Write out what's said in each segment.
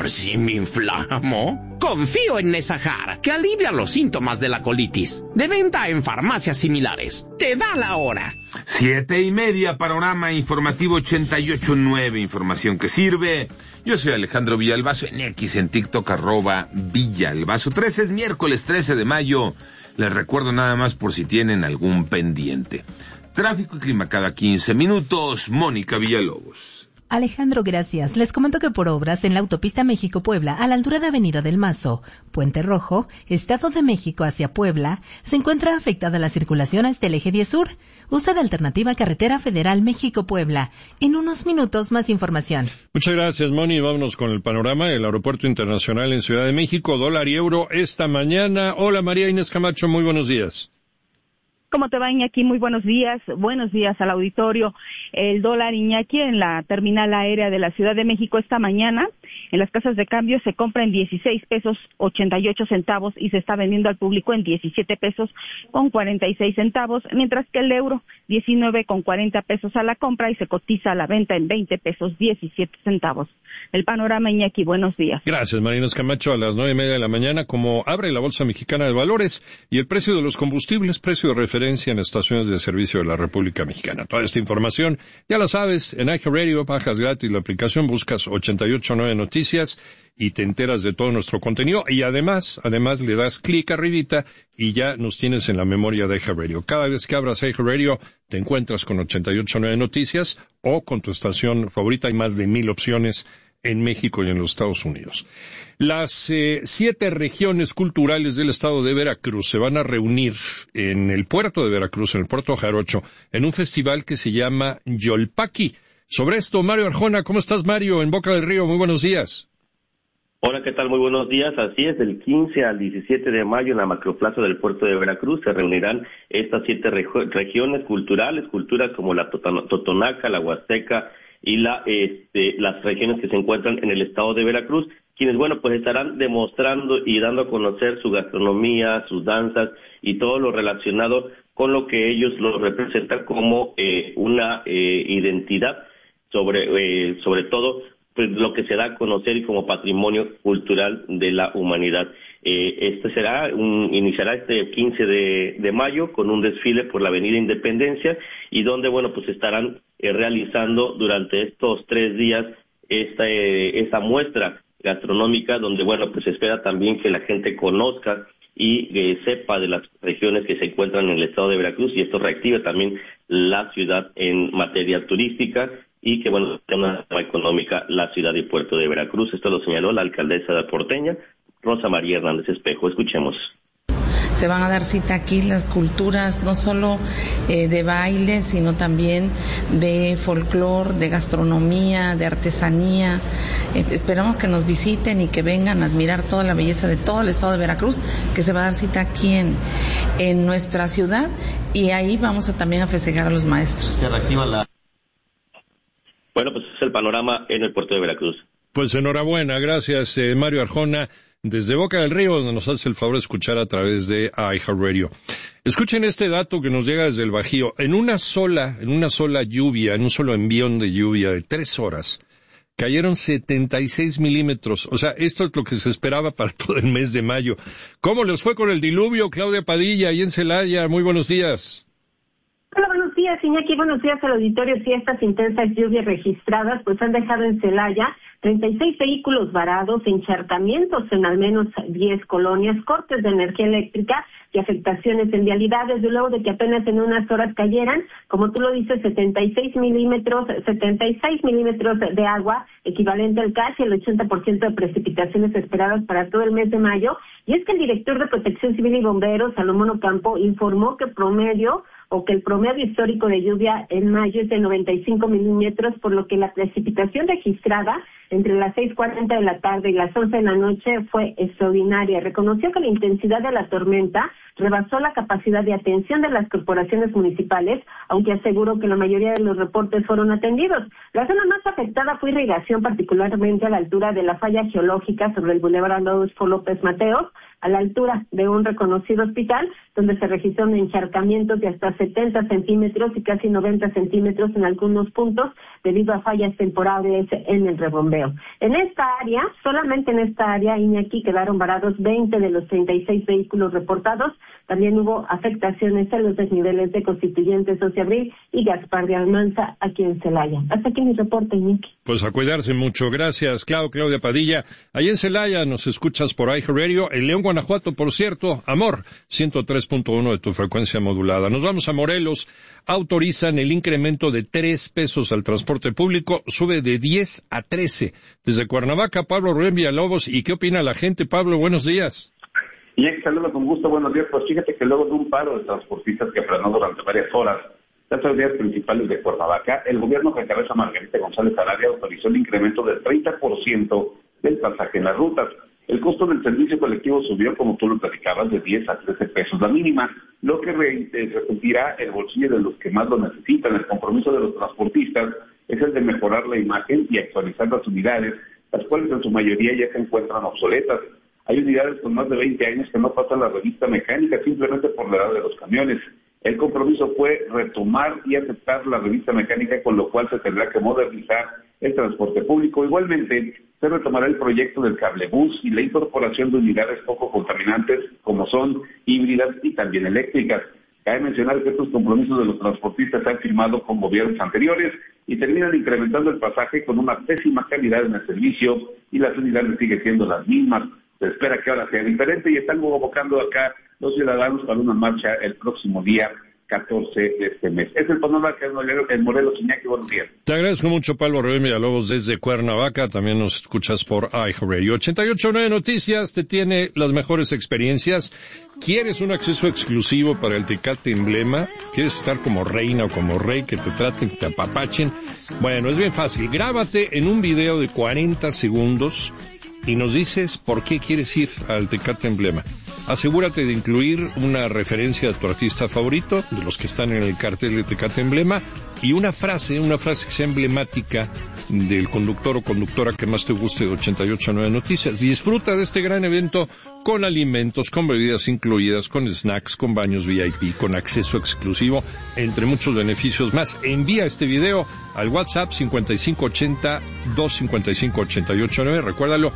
por si me inflamo. Confío en Nesahar, que alivia los síntomas de la colitis. De venta en farmacias similares. Te da la hora. 7:30, panorama informativo 88.9, información que sirve. Yo soy Alejandro Villalbazo, en X, en TikTok, @Villalbazo. 13 es miércoles 13 de mayo. Les recuerdo nada más por si tienen algún pendiente. Tráfico y clima cada 15 minutos. Mónica Villalobos. Alejandro, gracias. Les comento que por obras en la autopista México-Puebla, a la altura de Avenida del Mazo, Puente Rojo, Estado de México hacia Puebla, se encuentra afectada la circulación hasta el eje 10 sur. Usa de alternativa carretera federal México-Puebla. En unos minutos más información. Muchas gracias, Moni. Vámonos con el panorama. El Aeropuerto Internacional en Ciudad de México, dólar y euro esta mañana. Hola, María Inés Camacho, muy buenos días. ¿Cómo te va, Iñaki? Muy buenos días al auditorio. El dólar, Iñaki, en la terminal aérea de la Ciudad de México esta mañana, en las casas de cambio se compra en 16 pesos 88 centavos y se está vendiendo al público en 17 pesos con 46 centavos, mientras que el euro 19 con 40 pesos a la compra y se cotiza a la venta en 20 pesos 17 centavos. El panorama, Iñaki, buenos días. Gracias, María Inés Camacho. A las 9:30 de la mañana, como abre la Bolsa Mexicana de Valores y el precio de los combustibles, precio de referencia en estaciones de servicio de la República Mexicana. Toda esta información, ya la sabes, en iHeartRadio, bajas gratis la aplicación, buscas 889 Noticias y te enteras de todo nuestro contenido. Y además le das clic arribita y ya nos tienes en la memoria de iHeartRadio. Cada vez que abras iHeartRadio, te encuentras con 889 Noticias o con tu estación favorita. Hay más de 1000 opciones en México y en los Estados Unidos. Las 7 regiones culturales del estado de Veracruz se van a reunir en el puerto de Veracruz, en el puerto Jarocho, en un festival que se llama Yolpaqui. Sobre esto, Mario Arjona. ¿Cómo estás, Mario? En Boca del Río, muy buenos días. Hola, ¿qué tal? Muy buenos días. Así es, del 15 al 17 de mayo en la macroplaza del puerto de Veracruz se reunirán estas 7 regiones culturales, culturas como la Totonaca, la Huasteca y las regiones que se encuentran en el estado de Veracruz, quienes, pues estarán demostrando y dando a conocer su gastronomía, sus danzas y todo lo relacionado con lo que ellos lo representan como una identidad, sobre todo pues lo que se da a conocer y como patrimonio cultural de la humanidad. Iniciará este 15 de mayo con un desfile por la Avenida Independencia y donde, pues estarán realizando durante estos 3 días esta muestra gastronómica donde, pues se espera también que la gente conozca y sepa de las regiones que se encuentran en el estado de Veracruz y esto reactive también la ciudad en materia turística y que, tenga una económica la ciudad y puerto de Veracruz. Esto lo señaló la alcaldesa de porteña, Rosa María Hernández Espejo. Escuchemos. Se van a dar cita aquí las culturas, no solo de baile, sino también de folclor, de gastronomía, de artesanía. Esperamos que nos visiten y que vengan a admirar toda la belleza de todo el estado de Veracruz, que se va a dar cita aquí en nuestra ciudad, y ahí vamos también a festejar a los maestros. Se reactiva pues es el panorama en el puerto de Veracruz. Pues enhorabuena, gracias Mario Arjona, desde Boca del Río, donde nos hace el favor de escuchar a través de iHeartRadio. Escuchen este dato que nos llega desde el Bajío. En una sola lluvia, en un solo envión de lluvia de 3 horas, cayeron 76 milímetros. O sea, esto es lo que se esperaba para todo el mes de mayo. ¿Cómo les fue con el diluvio, Claudia Padilla, ahí en Celaya? Muy buenos días. Hola, buenos días, Iñaki. Buenos días al auditorio. Sí, estas intensas lluvias registradas pues han dejado en Celaya 36 vehículos varados, encharcamientos en al menos 10 colonias, cortes de energía eléctrica y afectaciones en vialidades, luego de que apenas en unas horas cayeran, como tú lo dices, 76 milímetros de agua, equivalente al casi el 80% de precipitaciones esperadas para todo el mes de mayo. Y es que el director de Protección Civil y Bomberos, Salomón Ocampo, informó que el promedio histórico de lluvia en mayo es de 95 milímetros, por lo que la precipitación registrada entre las 6:40 de la tarde y las 11 de la noche fue extraordinaria. Reconoció que la intensidad de la tormenta rebasó la capacidad de atención de las corporaciones municipales, aunque aseguró que la mayoría de los reportes fueron atendidos. La zona más afectada fue irrigación, particularmente a la altura de la falla geológica sobre el Boulevard Adolfo López Mateos, a la altura de un reconocido hospital, donde se registraron encharcamientos de hasta 70 centímetros y casi 90 centímetros en algunos puntos, debido a fallas temporales en el rebombeo. En esta área, solamente en esta área, Iñaki, quedaron varados 20 de los 36 vehículos reportados. También hubo afectaciones en los desniveles de Constituyentes 12 de Abril y Gaspar de Almanza, aquí en Celaya. Hasta aquí mi reporte, Iñaki. Pues a cuidarse mucho. Gracias, Claudia Padilla. Allí en Celaya nos escuchas por iHeartRadio. En León, Guanajuato, por cierto, Amor, 103.1 de tu frecuencia modulada. Nos vamos a Morelos. Autorizan el incremento de 3 pesos al transporte público, sube de 10 a 13. Desde Cuernavaca, Pablo Rubén Villalobos. ¿Y qué opina la gente? Pablo, buenos días. Y ya que saludo con gusto, buenos días. Pues fíjate que luego de un paro de transportistas que frenó durante varias horas las avenidas principales de Cuernavaca, el gobierno que encabeza Margarita González Arabia autorizó el incremento del 30% del pasaje en las rutas. El costo del servicio colectivo subió, como tú lo platicabas, de 10 a 13 pesos la mínima, lo que resentirá el bolsillo de los que más lo necesitan. El compromiso de los transportistas es el de mejorar la imagen y actualizar las unidades, las cuales en su mayoría ya se encuentran obsoletas. Hay unidades con más de 20 años que no pasan la revista mecánica simplemente por la edad de los camiones. El compromiso fue retomar y aceptar la revista mecánica, con lo cual se tendrá que modernizar el transporte público. Igualmente, se retomará el proyecto del cablebús y la incorporación de unidades poco contaminantes, como son híbridas y también eléctricas. Cabe mencionar que estos compromisos de los transportistas se han firmado con gobiernos anteriores y terminan incrementando el pasaje con una pésima calidad en el servicio, y las unidades siguen siendo las mismas. Se espera que ahora sea diferente y están convocando acá los ciudadanos para una marcha el próximo día 14 de este mes. Es el panorama que en Morelos. Iñaki, buenos días. Te agradezco mucho, Pablo Rubén Villalobos, desde Cuernavaca. También nos escuchas por iHeartRadio. 88.9 Noticias te tiene las mejores experiencias. ¿Quieres un acceso exclusivo para el Tecate Emblema? ¿Quieres estar como reina o como rey, que te traten, que te apapachen? Bueno, es bien fácil. Grábate en un video de 40 segundos y nos dices por qué quieres ir al Tecate Emblema. Asegúrate de incluir una referencia a tu artista favorito, de los que están en el cartel de Tecate Emblema, y una frase que sea emblemática del conductor o conductora que más te guste de 88.9 Noticias. Disfruta de este gran evento con alimentos, con bebidas incluidas, con snacks, con baños VIP, con acceso exclusivo, entre muchos beneficios más. Envía este video al WhatsApp 5580-255-889. Recuérdalo,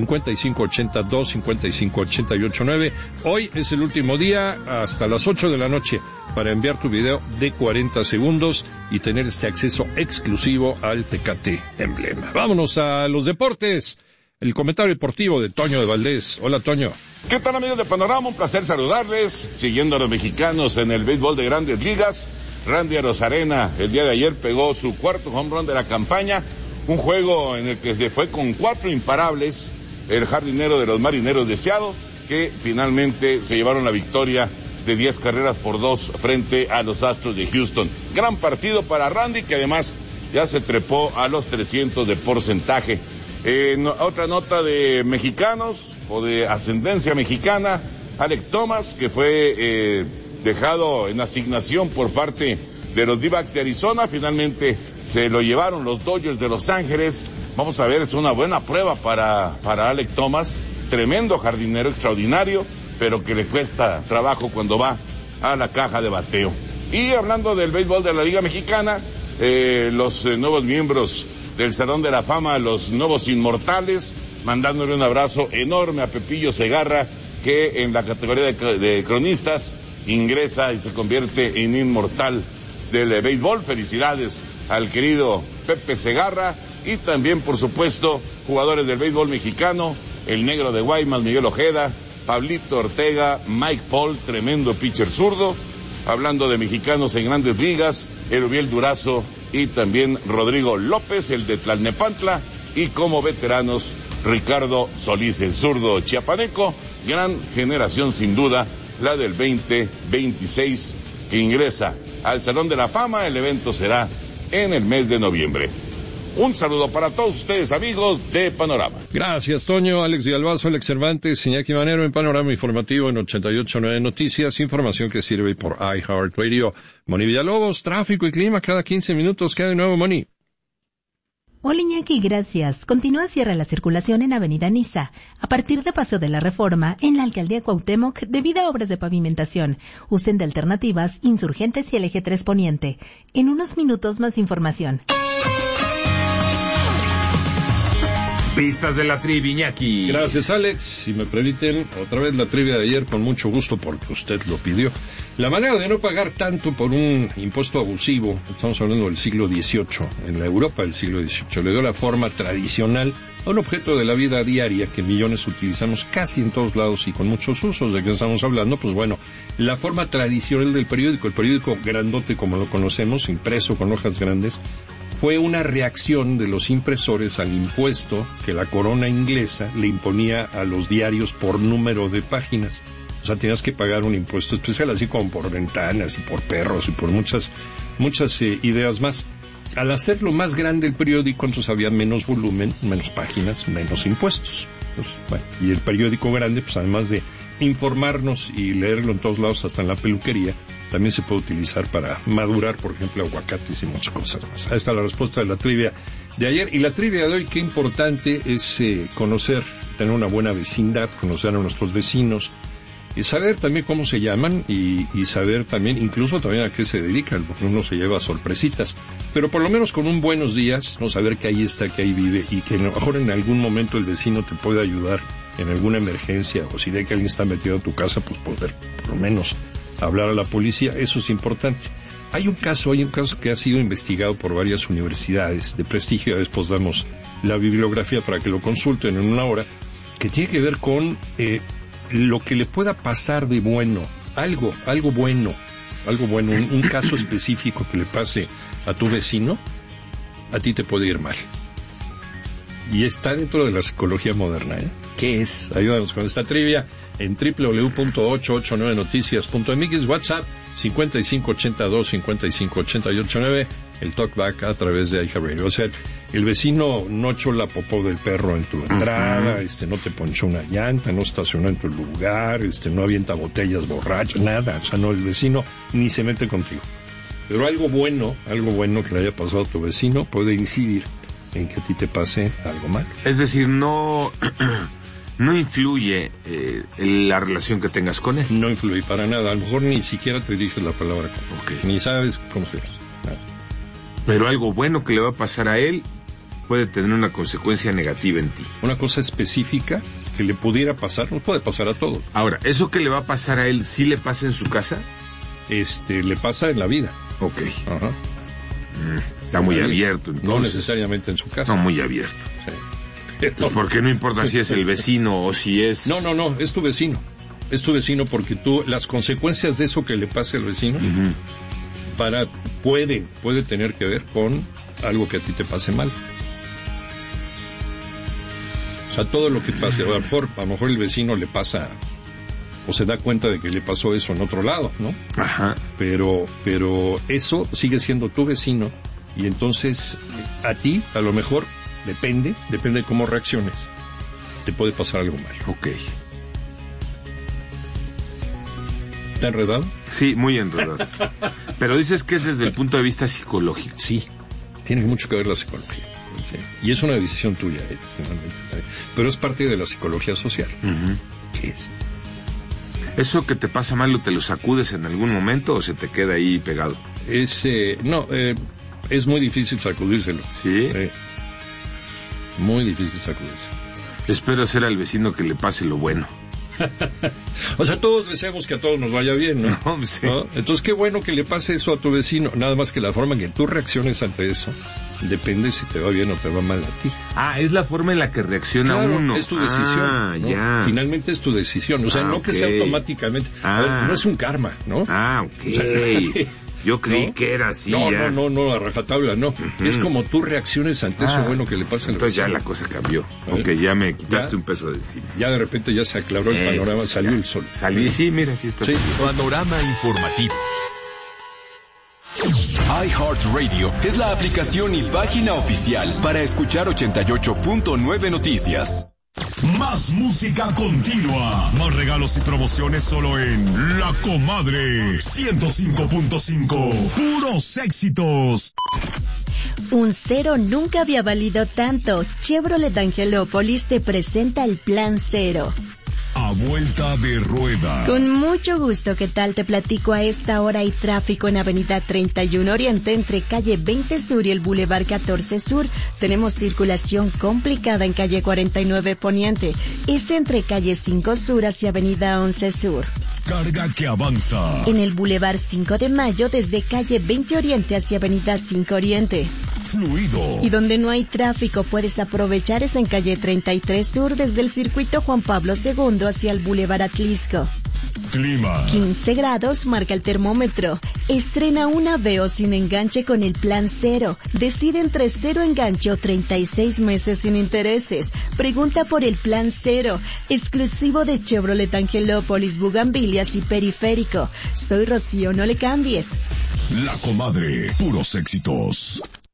5580-255-889. Hoy es el último día, hasta las 8 de la noche, para enviar tu video de 40 segundos y tener este acceso exclusivo al Tecate Emblema. Vámonos a los deportes. El comentario deportivo de Toño de Valdés. Hola, Toño. ¿Qué tal, amigos de Panorama? Un placer saludarles. Siguiendo a los mexicanos en el béisbol de Grandes Ligas, Randy Arozarena el día de ayer pegó su cuarto home run de la campaña. Un juego en el que se fue con 4 imparables el jardinero de los Marineros de Seattle, que finalmente se llevaron la victoria de 10 carreras por 2 frente a los Astros de Houston. Gran partido para Randy, que además ya se trepó a los 300 de porcentaje. Otra nota de mexicanos o de ascendencia mexicana, Alek Thomas, que fue dejado en asignación por parte de los D-backs de Arizona, finalmente se lo llevaron los Dodgers de Los Ángeles. Vamos a ver, es una buena prueba para Alek Thomas, tremendo jardinero, extraordinario, pero que le cuesta trabajo cuando va a la caja de bateo. Y hablando del béisbol de la Liga Mexicana, los nuevos miembros del Salón de la Fama, los nuevos inmortales, mandándole un abrazo enorme a Pepillo Segarra, que en la categoría de cronistas ingresa y se convierte en inmortal del béisbol. Felicidades al querido Pepe Segarra, y también, por supuesto, jugadores del béisbol mexicano, el negro de Guaymas, Miguel Ojeda, Pablito Ortega, Mike Paul, tremendo pitcher zurdo. Hablando de mexicanos en Grandes Ligas, Erubiel Durazo y también Rodrigo López, el de Tlalnepantla, y como veteranos, Ricardo Solís, el zurdo chiapaneco. Gran generación sin duda, la del 2026, que ingresa al Salón de la Fama. El evento será en el mes de noviembre. Un saludo para todos ustedes, amigos de Panorama. Gracias, Toño, Alex Villalbazo, Alex Cervantes, Iñaki Manero en Panorama Informativo en 88.9 Noticias, información que sirve por iHeartRadio. Moni Villalobos, tráfico y clima cada 15 minutos. ¿Qué hay de nuevo, Moni? Hola Iñaki, gracias. Continúa cierra la circulación en Avenida Niza, a partir de Paseo de la Reforma, en la Alcaldía Cuauhtémoc, debido a obras de pavimentación. Usen de alternativas, Insurgentes y el Eje 3 Poniente. En unos minutos más información. Pistas de la trivia, Iñaki. Gracias, Alex. Si me permiten, otra vez la trivia de ayer con mucho gusto porque usted lo pidió. La manera de no pagar tanto por un impuesto abusivo, estamos hablando del siglo XVIII, en la Europa del siglo XVIII, le dio la forma tradicional a un objeto de la vida diaria que millones utilizamos casi en todos lados y con muchos usos. ¿De qué estamos hablando? Pues bueno, la forma tradicional del periódico, el periódico grandote como lo conocemos, impreso con hojas grandes, fue una reacción de los impresores al impuesto que la corona inglesa le imponía a los diarios por número de páginas. O sea, tenías que pagar un impuesto especial, así como por ventanas y por perros y por muchas ideas más. Al hacerlo más grande el periódico, entonces había menos volumen, menos páginas, menos impuestos. Entonces, bueno, y el periódico grande, pues además de informarnos y leerlo en todos lados, hasta en la peluquería, también se puede utilizar para madurar, por ejemplo, aguacates y muchas cosas más. Ahí está la respuesta de la trivia de ayer. Y la trivia de hoy, qué importante es conocer, tener una buena vecindad, conocer a nuestros vecinos, y saber también cómo se llaman y saber también, incluso también a qué se dedican, porque uno se lleva sorpresitas. Pero por lo menos con un buenos días, no saber que ahí está, que ahí vive y que a lo mejor en algún momento el vecino te puede ayudar en alguna emergencia, o si ve que alguien está metido en tu casa, pues poder por lo menos hablar a la policía. Eso es importante. Hay un caso que ha sido investigado por varias universidades de prestigio. Después damos la bibliografía para que lo consulten en una hora, que tiene que ver con lo que le pueda pasar de bueno, algo bueno, un caso específico que le pase a tu vecino, a ti te puede ir mal. Y está dentro de la psicología moderna, ¿eh? ¿Qué es? Ayúdanos con esta trivia en www.889noticias.mx, WhatsApp 5582-558889, el talkback a través de iHeartRadio. O sea, el vecino no echó la popó del perro en tu entrada, no te ponchó una llanta, no estacionó en tu lugar, no avienta botellas borrachas, nada. O sea, no, el vecino ni se mete contigo. Pero algo bueno que le haya pasado a tu vecino puede incidir en que a ti te pase algo mal. Es decir, no influye la relación que tengas con él. No influye para nada. A lo mejor ni siquiera te diriges la palabra. Okay. Ni sabes cómo se llama. Pero algo bueno que le va a pasar a él puede tener una consecuencia negativa en ti. Una cosa específica que le pudiera pasar, no puede pasar a todos. Ahora, ¿eso que le va a pasar a él sí le pasa en su casa? Le pasa en la vida. Ok. Ajá. Está muy abierto, entonces. No necesariamente en su casa. No, muy abierto. Sí. Pues porque no importa si es el vecino o si es... No, es tu vecino. Es tu vecino porque las consecuencias de eso que le pase al vecino puede tener que ver con algo que a ti te pase mal. O sea, todo lo que pase, a lo mejor el vecino le pasa o se da cuenta de que le pasó eso en otro lado, ¿no? Ajá. Pero eso sigue siendo tu vecino y entonces a ti, a lo mejor, depende de cómo reacciones, te puede pasar algo mal. Ok. ¿Está enredado? Sí, muy enredado. Pero dices que es desde el punto de vista psicológico. Sí, tiene mucho que ver la psicología. Sí. Y es una decisión tuya, finalmente. Pero es parte de la psicología social. ¿Qué es? ¿Eso que te pasa mal te lo sacudes en algún momento o se te queda ahí pegado? Es muy difícil sacudírselo. ¿Sí? Muy difícil sacudirse. Espero ser al vecino que le pase lo bueno. O sea, todos deseamos que a todos nos vaya bien, ¿no? No, sí. ¿No? Entonces, qué bueno que le pase eso a tu vecino. Nada más que la forma en que tú reacciones ante eso depende si te va bien o te va mal a ti. Es la forma en la que reacciona uno. Es tu decisión. ¿No? Ya. Finalmente es tu decisión. O sea, no que sea automáticamente. No es un karma, ¿no? Ok. O sea, yo creí que era así. No, a rajatabla no. Es como tú reacciones ante eso bueno que le pasa al entonces vecino. Ya la cosa cambió. Ok, ya me quitaste un peso de encima. Ya de repente ya se aclaró el panorama, salió el sol. Sí, mira, sí está. Sí. Panorama informativo. iHeartRadio es la aplicación y página oficial para escuchar 88.9 Noticias. Más música continua, más regalos y promociones solo en La Comadre 105.5, puros éxitos. Un cero nunca había valido tanto. Chevrolet Angelópolis te presenta el Plan Cero. A vuelta de rueda. Con mucho gusto, ¿qué tal? Te platico. A esta hora hay tráfico en Avenida 31 Oriente entre calle 20 Sur y el Boulevard 14 Sur. Tenemos circulación complicada en calle 49 Poniente. Es entre calle 5 Sur hacia Avenida 11 Sur. Carga que avanza. En el Boulevard 5 de Mayo desde calle 20 Oriente hacia Avenida 5 Oriente. Fluido. Y donde no hay tráfico puedes aprovechar es en calle 33 Sur desde el circuito Juan Pablo II hacia el Boulevard Atlisco. Clima. 15 grados marca el termómetro. Estrena una Veo sin enganche con el Plan Cero. Decide entre 0 enganche o 36 meses sin intereses. Pregunta por el Plan Cero, exclusivo de Chevrolet Angelópolis, Bugambilias y Periférico. Soy Rocío, no le cambies. La Comadre, puros éxitos.